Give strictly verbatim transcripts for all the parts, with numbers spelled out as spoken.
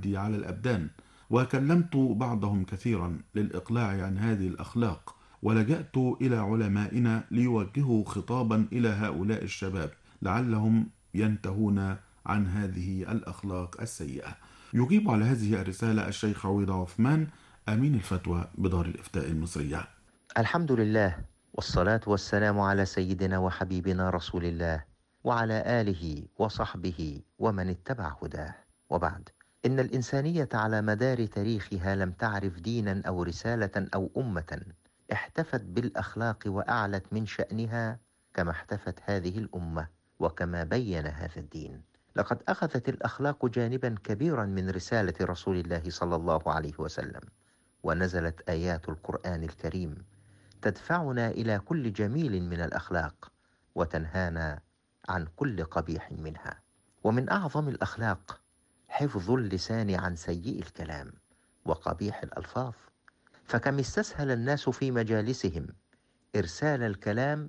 التعدي على الأبدان، وكلمت بعضهم كثيرا للإقلاع عن هذه الأخلاق، ولجأت إلى علمائنا ليوجهوا خطابا إلى هؤلاء الشباب لعلهم ينتهون عن هذه الأخلاق السيئة. يجيب على هذه الرسالة الشيخ عويضة عثمان، أمين الفتوى بدار الإفتاء المصرية. الحمد لله، والصلاة والسلام على سيدنا وحبيبنا رسول الله وعلى آله وصحبه ومن اتبع هداه، وبعد. إن الإنسانية على مدار تاريخها لم تعرف دينا أو رسالة أو أمة احتفت بالأخلاق وأعلت من شأنها كما احتفت هذه الأمة وكما بين هذا الدين. لقد أخذت الأخلاق جانبا كبيرا من رسالة رسول الله صلى الله عليه وسلم، ونزلت آيات القرآن الكريم تدفعنا إلى كل جميل من الأخلاق وتنهانا عن كل قبيح منها. ومن أعظم الأخلاق حفظ اللسان عن سيء الكلام وقبيح الألفاظ، فكم استسهل الناس في مجالسهم إرسال الكلام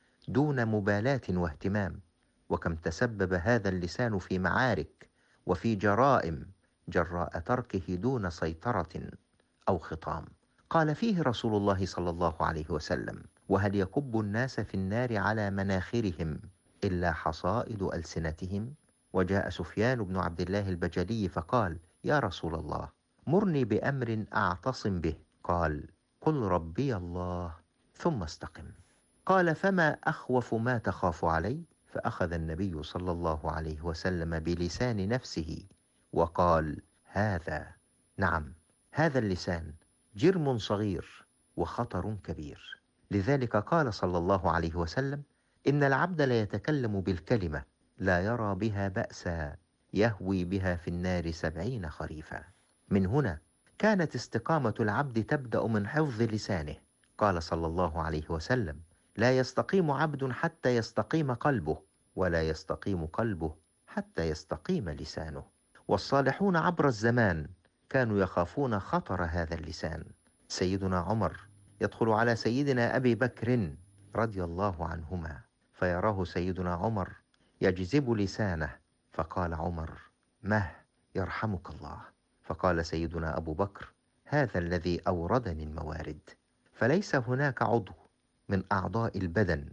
دون مبالاة واهتمام، وكم تسبب هذا اللسان في معارك وفي جرائم جراء تركه دون سيطرة أو خطام. قال فيه رسول الله صلى الله عليه وسلم: وهل يكب الناس في النار على مناخرهم إلا حصائد ألسنتهم؟ وجاء سفيان بن عبد الله البجلي فقال: يا رسول الله، مرني بأمر أعتصم به. قال: قل ربي الله ثم استقم. قال: فما أخوف ما تخاف علي؟ فأخذ النبي صلى الله عليه وسلم بلسان نفسه وقال: هذا، نعم، هذا اللسان جرم صغير وخطر كبير. لذلك قال صلى الله عليه وسلم: إن العبد ليتكلم بالكلمة لا يرى بها بأسا يهوي بها في النار سبعين خريفا. من هنا كانت استقامة العبد تبدأ من حفظ لسانه. قال صلى الله عليه وسلم: لا يستقيم عبد حتى يستقيم قلبه، ولا يستقيم قلبه حتى يستقيم لسانه. والصالحون عبر الزمان كانوا يخافون خطر هذا اللسان. سيدنا عمر يدخل على سيدنا أبي بكر رضي الله عنهما فيراه سيدنا عمر يجذب لسانه، فقال عمر: مه، يرحمك الله. فقال سيدنا أبو بكر: هذا الذي أوردني الموارد. فليس هناك عضو من أعضاء البدن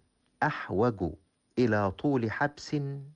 أحوج إلى طول حبس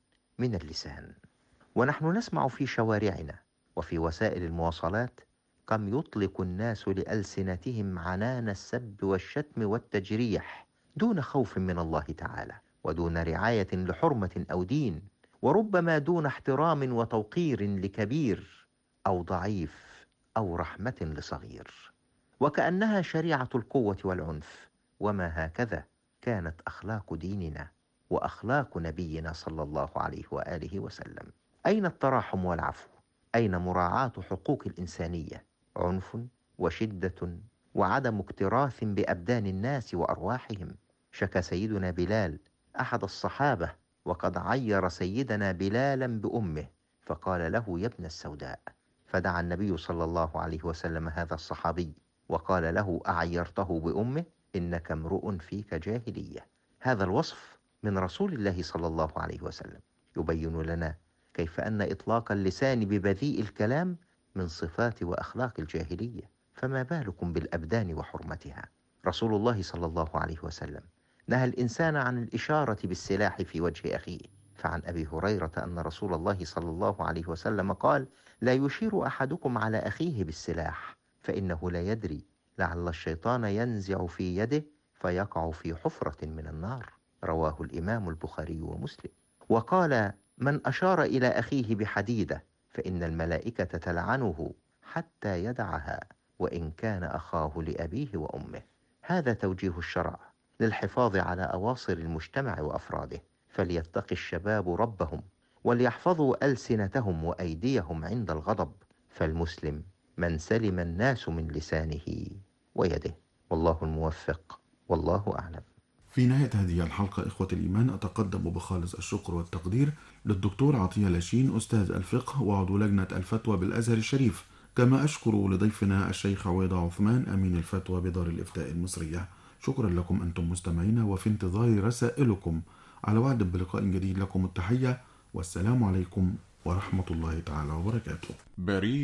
من اللسان. ونحن نسمع في شوارعنا وفي وسائل المواصلات كم يطلق الناس لألسنتهم عنان السب والشتم والتجريح دون خوف من الله تعالى، ودون رعاية لحرمة أو دين، وربما دون احترام وتوقير لكبير أو ضعيف أو رحمة لصغير، وكأنها شريعة القوة والعنف. وما هكذا كانت أخلاق ديننا وأخلاق نبينا صلى الله عليه وآله وسلم. أين التراحم والعفو؟ أين مراعاة حقوق الإنسانية؟ عنف وشدة وعدم اكتراث بأبدان الناس وأرواحهم. شكى سيدنا بلال أحد الصحابة وقد عير سيدنا بلالا بأمه، فقال له: يا ابن السوداء. فدعا النبي صلى الله عليه وسلم هذا الصحابي وقال له: أعيرته بأمه؟ إنك امرؤ فيك جاهلية. هذا الوصف من رسول الله صلى الله عليه وسلم يبين لنا كيف أن إطلاق اللسان ببذيء الكلام من صفات وأخلاق الجاهلية، فما بالكم بالأبدان وحرمتها. رسول الله صلى الله عليه وسلم نهى الإنسان عن الإشارة بالسلاح في وجه أخيه. فعن أبي هريرة أن رسول الله صلى الله عليه وسلم قال: لا يشير أحدكم على أخيه بالسلاح، فإنه لا يدري لعل الشيطان ينزع في يده فيقع في حفرة من النار. رواه الإمام البخاري ومسلم. وقال: من أشار إلى أخيه بحديدة فإن الملائكة تلعنه حتى يدعها وإن كان أخاه لأبيه وأمه. هذا توجيه الشرع للحفاظ على أواصر المجتمع وأفراده، فليتقي الشباب ربهم وليحفظوا ألسنتهم وأيديهم عند الغضب، فالمسلم من سلم الناس من لسانه ويده. والله الموفق، والله أعلم. في نهاية هذه الحلقة إخوة الإيمان، أتقدم بخالص الشكر والتقدير للدكتور عطية لاشين أستاذ الفقه وعضو لجنة الفتوى بالأزهر الشريف، كما أشكر لضيفنا الشيخ عويضة عثمان أمين الفتوى بدار الإفتاء المصرية. شكرا لكم أنتم مستمعين، وفي انتظار رسائلكم. على وعد بلقاء جديد، لكم التحية والسلام عليكم ورحمة الله تعالى وبركاته. بريء